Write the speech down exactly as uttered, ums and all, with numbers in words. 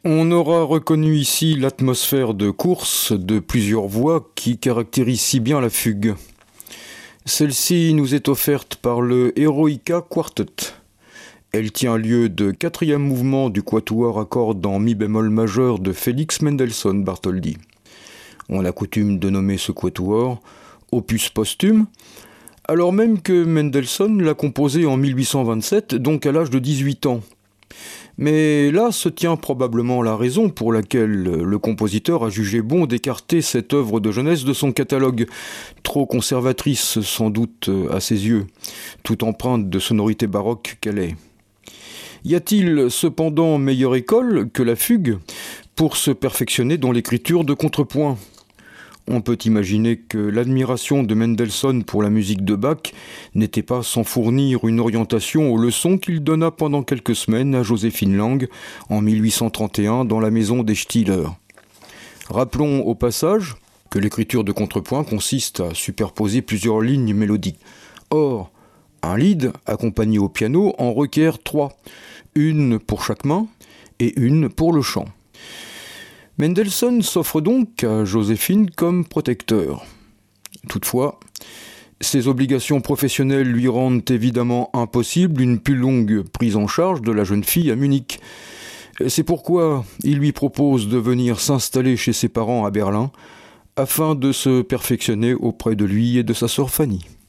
On aura reconnu ici l'atmosphère de course de plusieurs voix qui caractérise si bien la fugue. Celle-ci nous est offerte par le Eroica Quartet. Elle tient lieu de quatrième mouvement du quatuor à cordes en mi bémol majeur de Félix Mendelssohn Bartholdy. On a coutume de nommer ce quatuor opus posthume, alors même que Mendelssohn l'a composé en mille huit cent vingt-sept, donc à l'âge de dix-huit ans. Mais là se tient probablement la raison pour laquelle le compositeur a jugé bon d'écarter cette œuvre de jeunesse de son catalogue, trop conservatrice sans doute à ses yeux, toute empreinte de sonorité baroque qu'elle est. Y a-t-il cependant meilleure école que la fugue pour se perfectionner dans l'écriture de contrepoint ? On peut imaginer que l'admiration de Mendelssohn pour la musique de Bach n'était pas sans fournir une orientation aux leçons qu'il donna pendant quelques semaines à Joséphine Lang en mille huit cent trente et un dans la maison des Stiller. Rappelons au passage que l'écriture de contrepoint consiste à superposer plusieurs lignes mélodiques. Or, un lied accompagné au piano en requiert trois, une pour chaque main et une pour le chant. Mendelssohn s'offre donc à Joséphine comme protecteur. Toutefois, ses obligations professionnelles lui rendent évidemment impossible une plus longue prise en charge de la jeune fille à Munich. C'est pourquoi il lui propose de venir s'installer chez ses parents à Berlin afin de se perfectionner auprès de lui et de sa sœur Fanny.